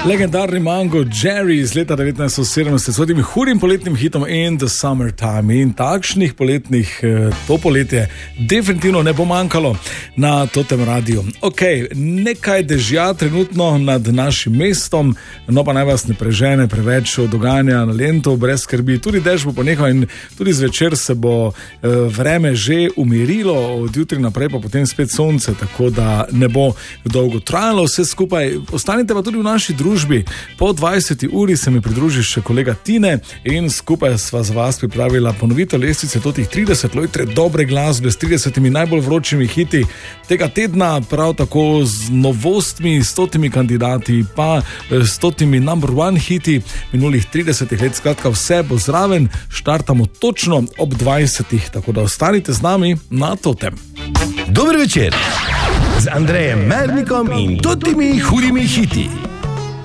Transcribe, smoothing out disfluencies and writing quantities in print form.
Legendarni Mango Jerry iz leta 1970 s svojim hudim poletnim hitom In the Summertime. In takšnih poletnih to poletje definitivno ne bo manjkalo na Totem radiju. Ok, nekaj dežja trenutno nad našim mestom, no pa naj vas ne prežene preveč dogajanja na Lentu, brez skrbi. Tudi dež bo ponehal in tudi zvečer se bo vreme že umirilo, od jutri naprej pa potem spet sonce, tako da ne bo dolgo trajalo vse skupaj. Ostanite pa tudi v naši družbi. Po 20. uri se mi pridruži še kolega Tine in skupaj sva za vas pripravila ponovitev lestvice totih 30 lojtre dobre glasbe s 30 najbolj vročimi hiti tega tedna, prav tako z novostmi, 100 kandidati, pa 100 number one hiti minulih 30 let. Skratka, vse bo zraven, štartamo točno ob 20. Tako da ostanite z nami na Totem. Dober večer z Andrejem Mernikom in totimi hudimi hiti.